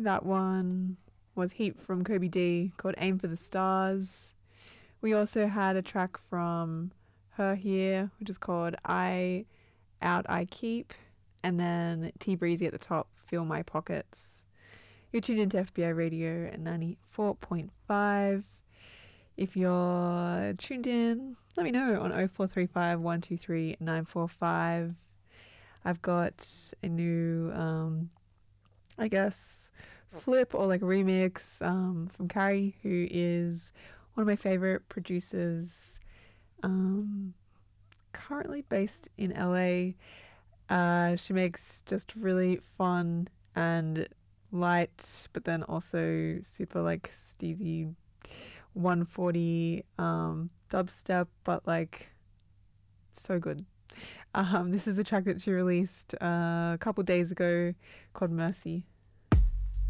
That one was Heat from Kobe D called Aim for the Stars. We also had a track from Her Here, which is called I Out I Keep. And then T Breezy at the top, Fill My Pockets. You're tuned into FBI Radio at 94.5. If you're tuned in, let me know on 0435 123 945. I've got a new, I guess, flip or like remix from Carrie, who is one of my favorite producers, currently based in LA. She makes just really fun and light, but then also super like steezy 140 dubstep, but like so good. This is the track that she released a couple days ago called Mercy.